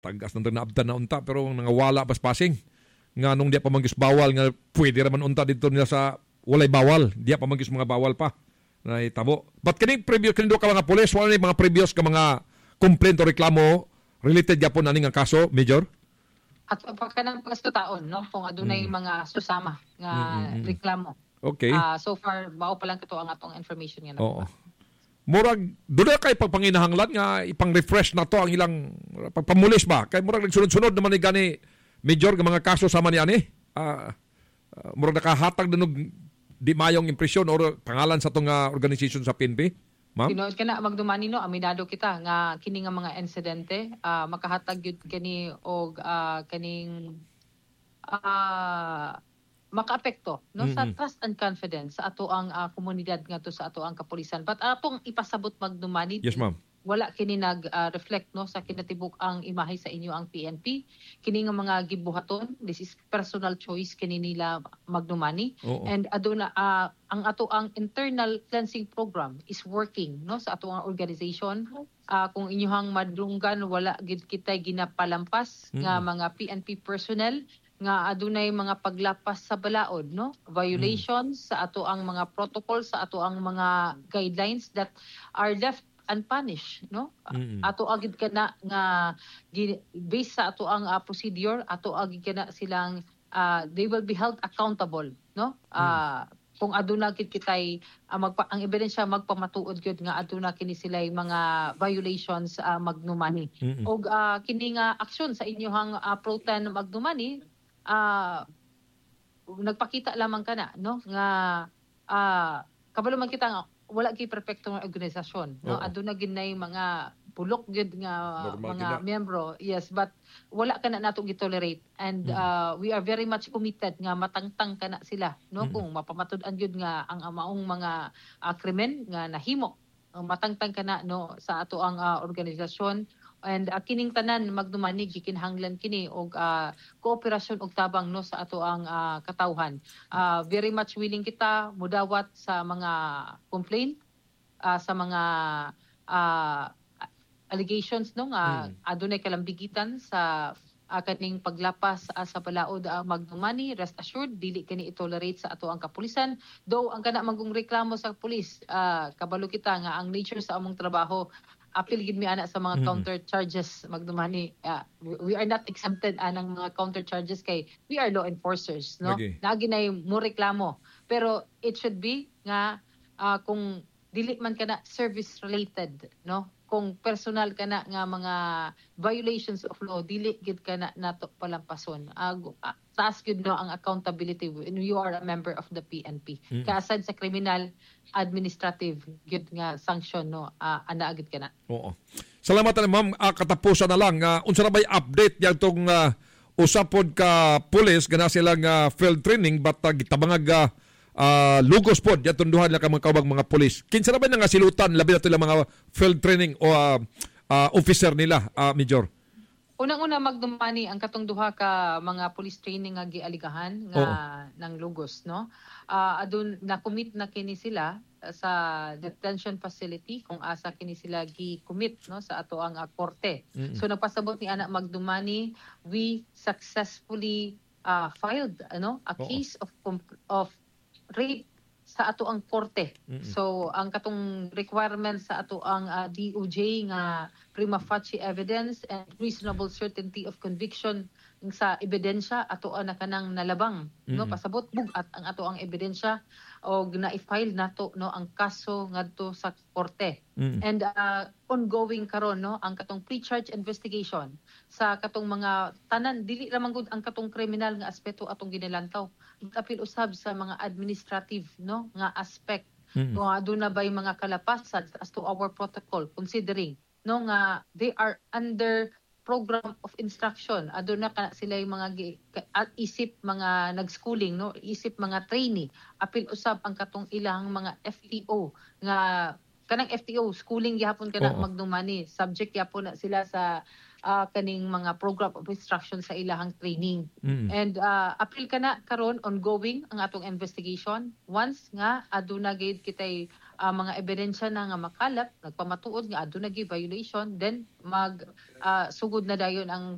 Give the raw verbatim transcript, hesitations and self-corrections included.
tagas nang naabtan na unta pero nangawala bas passing nga nung dia pa manggis bawal nga pwede raman unta dito nila sa walay bawal, dia pa manggis mga bawal pa na itabo. But kini previous kini ka mga pulis wala ni mga previous ka mga complaint o reklamo related gyapon ani nga kaso, Major? At pagka ng taon, no, kung adunay mm. mga susama nga mm-hmm. reklamo. Okay. Uh, so far mao pa lang kito ang atong information nga. Oo. Murag doon kay pagpanginahanglan nga ipang-refresh na to ang ilang pagpamulis ba? Kay murag nagsunod-sunod naman ni gani Major nga mga kaso sama ni ani. Uh, uh, murag nakahatag danog di mayong impresyon o pangalan sa tong uh, organization sa P N P. Ma'am? Tinuod ka na magdumani no, aminado kita nga kini nga mga insidente uh, makahatag gyud kani og uh, kaning uh, makaapekto no mm-hmm. sa trust and confidence sa ato ang uh, komunidad ngadto sa ato ang kapulisan. But atong ipasabot magdumani. Yes, ma'am. Wala kini nag-reflect uh, no sa kinatibuk ang imahe sa inyo ang P N P. Kini nga mga gibuhaton, this is personal choice kini nila magdumani. Oo. And aduna uh, ang ato ang internal cleansing program is working no sa ato ang organization. Uh, kung inyong madlunggan wala gid kitay ginapalampas mm-hmm. nga mga P N P personnel nga adunay mga paglapas sa balaod no violations mm. sa ato ang mga protocols sa ato ang mga guidelines that are left unpunished no mm-hmm. ato agid kana nga based sa ato ang uh, procedure ato agid kana silang uh, they will be held accountable no uh, mm. kung aduna gid kitay uh, magpa, ang ebidensya magpamatuod gyud nga aduna kini sila'y mga violations uh, magnumani mm-hmm. og uh, kini nga aksyon sa inyohang uh, protan magnumani uh, nagpakita lamang kana no nga uh, kabalo man kita nga wala kay perpektong organisasyon no aduna gid nay mga bulok gid nga normal mga gina. Miyembro yes but wala kana nato gitolerate and mm. uh, we are very much committed nga matangtang kana sila no mm. kung mapamatud-an gyud nga ang amaong mga uh, krimen nga nahimo uh, matangtang kana no sa ato ang uh, organisasyon. And uh, kining tanan magdumani gikinahanglan kini og uh, kooperasyon og tabang no sa ato ang uh, katawhan. Uh, very much willing kita mudawat sa mga complaint uh, sa mga uh, allegations no nga hmm. adunay kalambigitan sa uh, kaning paglapas uh, sa balaod uh, magdumani. Rest assured dili kini itolerate sa ato ang kapulisan. Though ang kana magong reklamo sa pulis uh, kabalo kita nga ang nature sa among trabaho apil gid mi ana sa mga mm-hmm. counter charges magdumani uh, we are not exempted anang mga counter charges kay we are law enforcers no okay. Naagi nay mo reklamo pero it should be nga uh, kung dili man kana service related no kung personal kana nga mga violations of law dili gid kana nato palampason uh, uh, taas gid no ang accountability when you are a member of the P N P mm-hmm. kasad sa criminal administrative gid nga sanction no uh, ana gid kana. Oo. Salamat na ma'am uh, katapusan na lang uh, unsa na bay update yang tong uh, usapod ka police gana sila nga uh, field training but uh, gitabangag uh, uh, lugos pod yaton duha na ka mga kaubang mga police. Kinsa na ba nga silutan labi na mga field training o uh, uh, officer nila uh, Major? Unang-una magdumani ang katong duha ka mga police training nga gialigahan nga oh. ng lugos no. Uh, adun na commit na kini sila sa detention facility kung asa kini sila gi-commit no sa ato ang uh, korte. Mm-hmm. So nagpasabot ni anak magdumani we successfully uh, filed ano a oh. case of of rape sa ato ang korte. Mm-hmm. So ang katong requirement sa ato ang uh, D O J nga prima facie evidence and reasonable certainty of conviction sa ebidensya ato ang kanang nalabang mm-hmm. no pasabot bugat ang ato ang ebidensya og na-file nato no ang kaso ngadto sa korte. Mm-hmm. And uh, ongoing karon no ang katong pre-charge investigation sa katong mga tanan dili lamang gud ang katong kriminal nga aspeto atong ginilantaw apil usab sa mga administrative no nga aspect mm-hmm. kung aduna bay mga kalapasan as to our protocol considering no nga they are under program of instruction aduna kana sila yung mga at isip mga nag-schooling no isip mga trainee apil usab ang katong ilang mga F T O nga kanang F T O schooling gihapon kana oh. magdumani subject gyapon na sila sa uh, kaning mga program of instruction sa ilahang training mm. and uh, apil kana karon ongoing ang atong investigation once nga aduna gid kitay uh, mga ebidensya na nga makalap nagpamatuod nga aduna gid violation then mag uh, sugod na dayon ang